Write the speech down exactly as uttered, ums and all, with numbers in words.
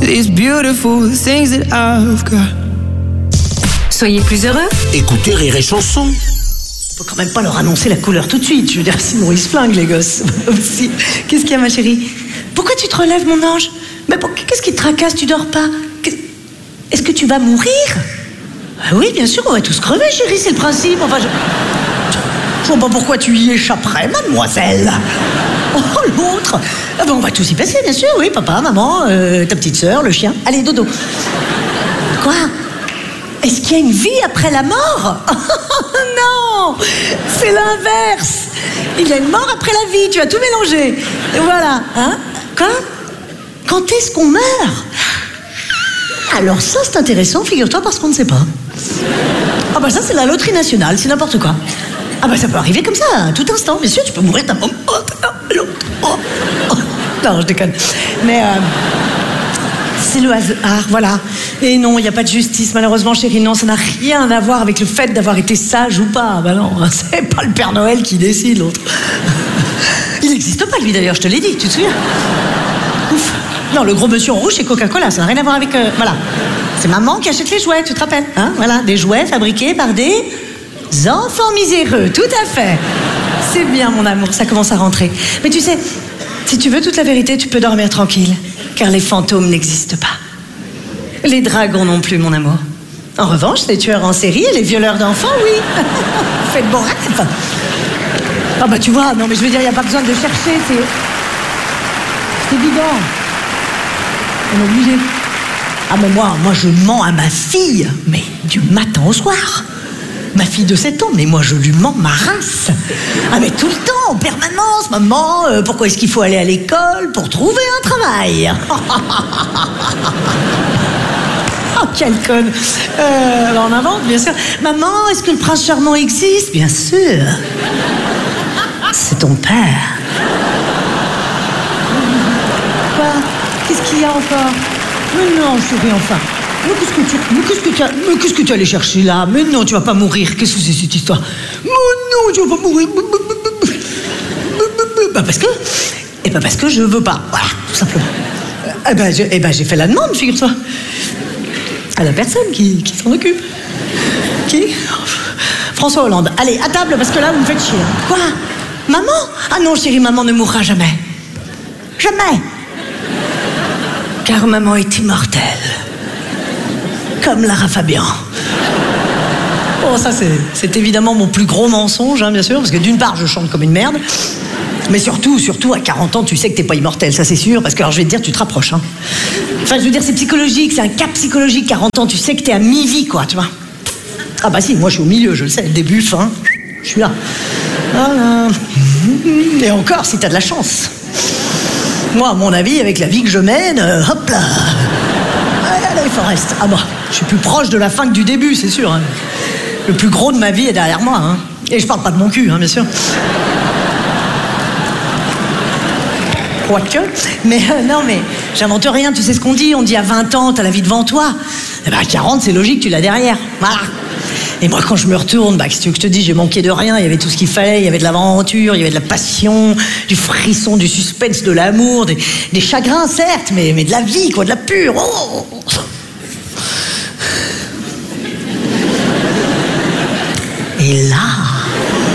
these beautiful things that I've got. Soyez plus heureux. Écoutez Rire et Chanson. Faut quand même pas leur annoncer la couleur tout de suite. Je veux dire, sinon ils se flinguent, les gosses. Aussi. Qu'est-ce qu'il y a, ma chérie? Pourquoi tu te relèves, mon ange? Mais pour... qu'est-ce qui te tracasse? Tu dors pas? Est-ce que tu vas mourir? Ah oui, bien sûr, on va tous crever, chérie, c'est le principe. Enfin, je... je vois pas pourquoi tu y échapperais, mademoiselle. Oh, l'autre. Ah ben, on va tous y passer, bien sûr, oui, papa, maman, euh, ta petite sœur, le chien. Allez, dodo. Quoi? Est-ce qu'il y a une vie après la mort? Non, c'est l'inverse. Il y a une mort après la vie, tu as tout mélangé. Et voilà, hein? Quoi? Quand est-ce qu'on meurt? Alors ça, c'est intéressant, figure-toi, parce qu'on ne sait pas. Ah bah ça, c'est la loterie nationale, c'est n'importe quoi. Ah bah ça peut arriver comme ça, à tout instant. Bien sûr, tu peux mourir d'un moment à l'autre. Oh, oh. Non, je déconne. Mais... Euh... c'est le hasard, voilà. Et non, il n'y a pas de justice, malheureusement, chérie. Non, ça n'a rien à voir avec le fait d'avoir été sage ou pas. Bah non, c'est pas le Père Noël qui décide, l'autre. Il n'existe pas, lui, d'ailleurs, je te l'ai dit, tu te souviens? Ouf. Non, le gros monsieur en rouge, c'est Coca-Cola, ça n'a rien à voir avec... Euh, voilà. C'est maman qui achète les jouets, tu te rappelles, hein? Voilà, des jouets fabriqués par des enfants miséreux, tout à fait. C'est bien, mon amour, ça commence à rentrer. Mais tu sais, si tu veux toute la vérité, tu peux dormir tranquille. Car les fantômes n'existent pas. Les dragons non plus, mon amour. En revanche, les tueurs en série et les violeurs d'enfants, oui. Faites bon rêve. Ah bah tu vois, non mais je veux dire, il n'y a pas besoin de chercher, c'est... c'est évident. On est obligé. Ah mais moi, moi je mens à ma fille, mais du matin au soir. Ma fille de sept ans, mais moi je lui mens ma race. Ah mais tout le temps, en permanence, maman, euh, pourquoi est-ce qu'il faut aller à l'école pour trouver un travail? Oh, quelle conne. euh, On invente, bien sûr. Maman, est-ce que le prince charmant existe? Bien sûr. C'est ton père. Quoi? Qu'est-ce qu'il y a encore? Mais non, chérie, enfin. Mais qu'est-ce que tu... Mais qu'est-ce que tu as... Mais qu'est-ce que tu allais chercher là? Mais non, tu vas pas mourir. Qu'est-ce que c'est cette histoire? Mais non, tu vas pas mourir. Bah parce que... Eh ben parce que je veux pas. Voilà, tout simplement. Eh ben, je... eh ben j'ai fait la demande, figure-toi. À la personne qui, qui s'en occupe. Qui? François Hollande. Allez, à table, parce que là, vous me faites chier. Quoi? Maman? Ah non, chérie, maman ne mourra jamais. Jamais. Car maman est immortelle. Comme Lara Fabian. Bon, ça, c'est, c'est évidemment mon plus gros mensonge, hein, bien sûr, parce que d'une part, je chante comme une merde, mais surtout, surtout, à quarante ans, tu sais que t'es pas immortel, ça c'est sûr, parce que, alors, je vais te dire, tu te rapproches, hein. Enfin, je veux dire, c'est psychologique, c'est un cap psychologique, quarante ans, tu sais que t'es à mi-vie, quoi, tu vois. Ah bah si, moi, je suis au milieu, je le sais, début, fin, je suis là. Voilà. Et encore, si t'as de la chance. Moi, à mon avis, avec la vie que je mène, euh, hop là. Allez, Forrest. Ah bah, je suis plus proche de la fin que du début, c'est sûr. Hein. Le plus gros de ma vie est derrière moi. Hein. Et je parle pas de mon cul, hein, bien sûr. Quoique. Mais euh, non, mais j'invente rien. Tu sais ce qu'on dit? On dit à vingt ans, t'as la vie devant toi. Eh ben, à quarante, c'est logique, tu l'as derrière. Voilà. Et moi, quand je me retourne, bah, qu'est-ce que tu veux que je te dise? J'ai manqué de rien. Il y avait tout ce qu'il fallait. Il y avait de l'aventure, il y avait de la passion, du frisson, du suspense, de l'amour, des, des chagrins, certes, mais, mais de la vie, quoi, de la pure. Oh. Et là,